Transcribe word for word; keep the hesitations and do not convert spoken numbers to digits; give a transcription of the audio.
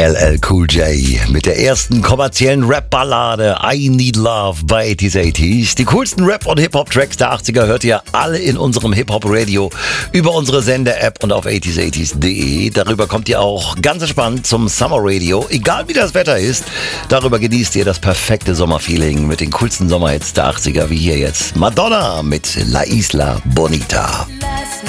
L L Cool J mit der ersten kommerziellen Rap-Ballade I Need Love bei achtziger achtzig. Die coolsten Rap- und Hip-Hop-Tracks der achtziger hört ihr alle in unserem Hip-Hop-Radio über unsere Sender-App und auf achtziger achtzig punkt de. Darüber kommt ihr auch ganz entspannt zum Summer Radio, egal wie das Wetter ist. Darüber genießt ihr das perfekte Sommerfeeling mit den coolsten Sommerhits der achtziger, wie hier jetzt Madonna mit La Isla Bonita.